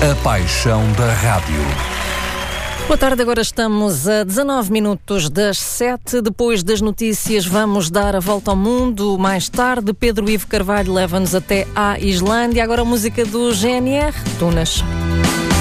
A paixão da rádio. Boa tarde, agora estamos a 19 minutos das 7. Depois das notícias vamos dar a volta ao mundo. Mais tarde, Pedro Ivo Carvalho leva-nos até à Islândia. Agora a música do GNR, Tunas.